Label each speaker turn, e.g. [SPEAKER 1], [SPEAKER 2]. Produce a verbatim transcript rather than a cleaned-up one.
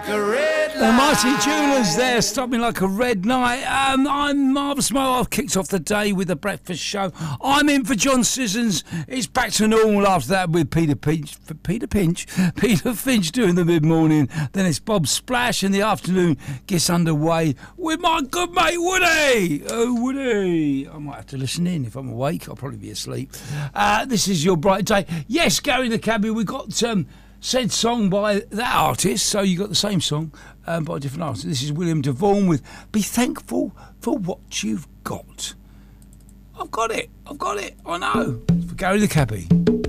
[SPEAKER 1] a red light.
[SPEAKER 2] The Mighty Jewelers there, Stop Me Like a Red Night. Um, I'm Marvellous Mo. I've kicked off the day with the breakfast show. I'm in for John Sissons. It's back to normal after that with Peter Pinch. Peter Pinch? Peter Finch doing the mid-morning. Then it's Bob Splash and the afternoon gets underway with my good mate Woody. Oh, Woody. I might have to listen in if I'm awake. I'll probably be asleep. Uh, this is your bright day. Yes, Gary the Cabbie, we got... Um, said song by that artist, so you got the same song um, by a different artist. This is William DeVaughn with Be Thankful for What You've Got. I've got it, I've got it, I know. For Gary the Cabbie.